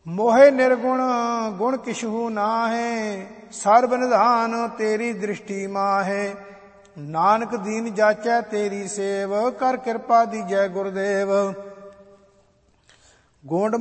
ਮੋਹਿ ਨਿਰਗੁਣ ਗੁਣ ਕਿਛੂ ਨਾਹਿ, ਸਰਬ ਨਿਧਾਨ ਤੇਰੀ ਦ੍ਰਿਸ਼ਟੀ ਮਾਹਿ। ਨਾਨਕ ਦੀਨ ਜਾਚੈ ਤੇਰੀ ਸੇਵ, ਕਰ ਕਿਰਪਾ ਦੀਜੈ ਗੁਰਦੇਵ। ਗੋਂਡ